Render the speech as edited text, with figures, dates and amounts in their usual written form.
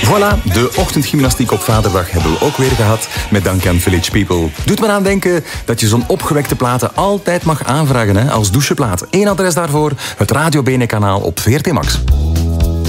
Voilà, de ochtendgymnastiek op Vaderdag hebben we ook weer gehad, met dank aan Village People. Doet me aan denken dat je zo'n opgewekte platen altijd mag aanvragen als doucheplaat. Eén adres daarvoor, het Radio Bene kanaal op VRT Max.